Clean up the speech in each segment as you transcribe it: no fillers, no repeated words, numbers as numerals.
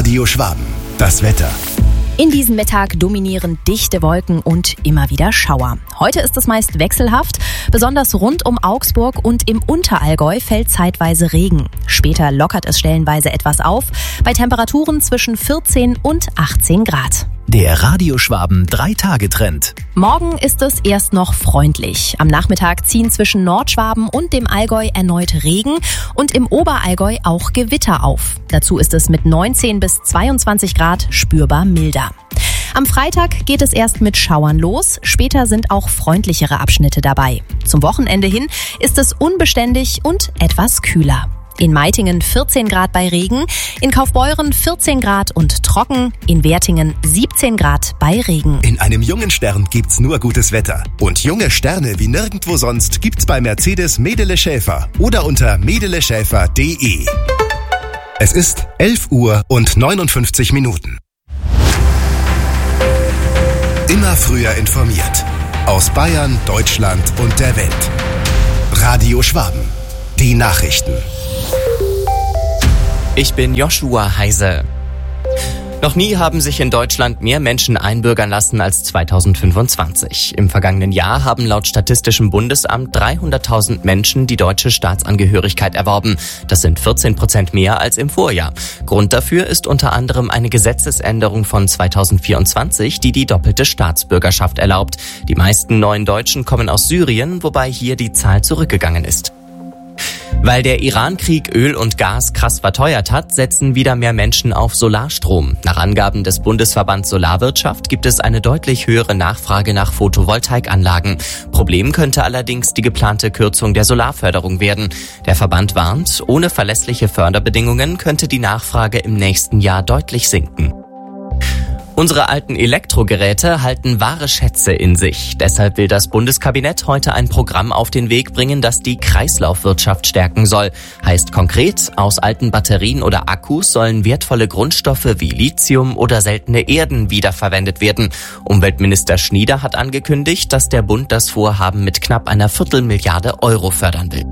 Radio Schwaben. Das Wetter. In diesem Mittag dominieren dichte Wolken und immer wieder Schauer. Heute ist es meist wechselhaft. Besonders rund um Augsburg und im Unterallgäu fällt zeitweise Regen. Später lockert es stellenweise etwas auf, bei Temperaturen zwischen 14 und 18 Grad. Der Radio Schwaben 3-Tage-Trend. Morgen ist es erst noch freundlich. Am Nachmittag ziehen zwischen Nordschwaben und dem Allgäu erneut Regen und im Oberallgäu auch Gewitter auf. Dazu ist es mit 19 bis 22 Grad spürbar milder. Am Freitag geht es erst mit Schauern los, später sind auch freundlichere Abschnitte dabei. Zum Wochenende hin ist es unbeständig und etwas kühler. In Meitingen 14 Grad bei Regen, in Kaufbeuren 14 Grad und trocken, in Wertingen 17 Grad bei Regen. In einem jungen Stern gibt's nur gutes Wetter. Und junge Sterne wie nirgendwo sonst gibt's bei Mercedes Medele Schäfer oder unter medeleschäfer.de. Es ist 11 Uhr und 59 Minuten. Immer früher informiert. Aus Bayern, Deutschland und der Welt. Radio Schwaben. Die Nachrichten. Ich bin Joshua Heise. Noch nie haben sich in Deutschland mehr Menschen einbürgern lassen als 2025. Im vergangenen Jahr haben laut Statistischem Bundesamt 300.000 Menschen die deutsche Staatsangehörigkeit erworben. Das sind 14% mehr als im Vorjahr. Grund dafür ist unter anderem eine Gesetzesänderung von 2024, die die doppelte Staatsbürgerschaft erlaubt. Die meisten neuen Deutschen kommen aus Syrien, wobei hier die Zahl zurückgegangen ist. Weil der Iran-Krieg Öl und Gas krass verteuert hat, setzen wieder mehr Menschen auf Solarstrom. Nach Angaben des Bundesverbands Solarwirtschaft gibt es eine deutlich höhere Nachfrage nach Photovoltaikanlagen. Problem könnte allerdings die geplante Kürzung der Solarförderung werden. Der Verband warnt, ohne verlässliche Förderbedingungen könnte die Nachfrage im nächsten Jahr deutlich sinken. Unsere alten Elektrogeräte halten wahre Schätze in sich. Deshalb will das Bundeskabinett heute ein Programm auf den Weg bringen, das die Kreislaufwirtschaft stärken soll. Heißt konkret, aus alten Batterien oder Akkus sollen wertvolle Grundstoffe wie Lithium oder seltene Erden wiederverwendet werden. Umweltminister Schnieder hat angekündigt, dass der Bund das Vorhaben mit knapp einer Viertelmilliarde Euro fördern will.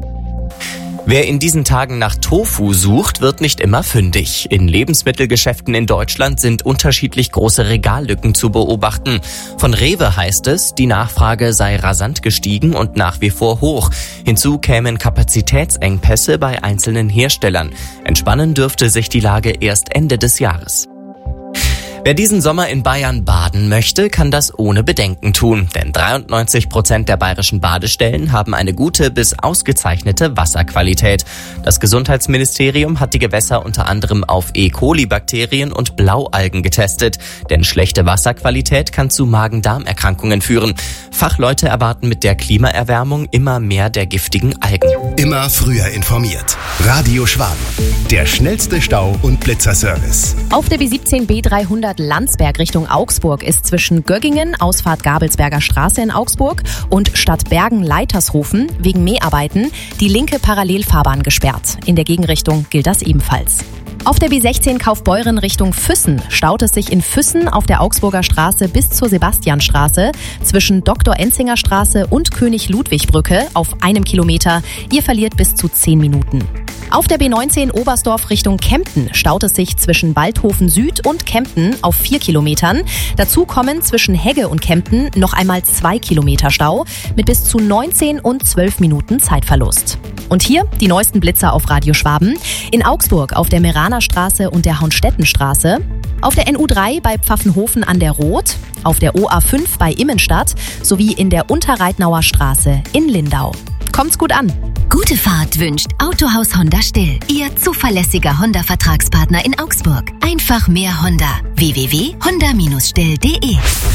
Wer in diesen Tagen nach Tofu sucht, wird nicht immer fündig. In Lebensmittelgeschäften in Deutschland sind unterschiedlich große Regallücken zu beobachten. Von Rewe heißt es, die Nachfrage sei rasant gestiegen und nach wie vor hoch. Hinzu kämen Kapazitätsengpässe bei einzelnen Herstellern. Entspannen dürfte sich die Lage erst Ende des Jahres. Wer diesen Sommer in Bayern baden möchte, kann das ohne Bedenken tun. Denn 93% der bayerischen Badestellen haben eine gute bis ausgezeichnete Wasserqualität. Das Gesundheitsministerium hat die Gewässer unter anderem auf E. coli-Bakterien und Blaualgen getestet. Denn schlechte Wasserqualität kann zu Magen-Darm-Erkrankungen führen. Fachleute erwarten mit der Klimaerwärmung immer mehr der giftigen Algen. Immer früher informiert. Radio Schwaben. Der schnellste Stau- und Blitzerservice. Auf der B17 B300 Landsberg Richtung Augsburg ist zwischen Göggingen, Ausfahrt Gabelsberger Straße in Augsburg und Stadtbergen-Leitershofen wegen Mäharbeiten die linke Parallelfahrbahn gesperrt. In der Gegenrichtung gilt das ebenfalls. Auf der B16 Kaufbeuren Richtung Füssen staut es sich in Füssen auf der Augsburger Straße bis zur Sebastianstraße zwischen Dr. Enzinger Straße und König-Ludwig-Brücke auf 1 Kilometer. Ihr verliert bis zu 10 Minuten. Auf der B19 Oberstdorf Richtung Kempten staut es sich zwischen Waldhofen Süd und Kempten auf 4 Kilometern. Dazu kommen zwischen Hegge und Kempten noch einmal 2 Kilometer Stau mit bis zu 19 und 12 Minuten Zeitverlust. Und hier die neuesten Blitzer auf Radio Schwaben. In Augsburg auf der Meraner Straße und der Haunstettenstraße. Auf der NU3 bei Pfaffenhofen an der Roth. Auf der OA5 bei Immenstadt sowie in der Unterreitnauer Straße in Lindau. Kommt's gut an! Gute Fahrt wünscht Autohaus Honda Still, Ihr zuverlässiger Honda-Vertragspartner in Augsburg. Einfach mehr Honda. www.honda-still.de.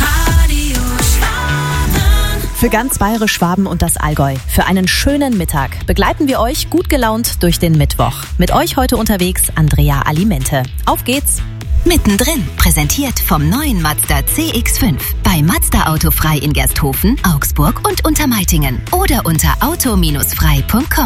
Für ganz Bayerisch Schwaben und das Allgäu. Für einen schönen Mittag begleiten wir euch gut gelaunt durch den Mittwoch. Mit euch heute unterwegs Andrea Alimente. Auf geht's! Mittendrin, präsentiert vom neuen Mazda CX-5. Bei Mazda Autofrei in Gersthofen, Augsburg und Untermeitingen. Oder unter auto-frei.com.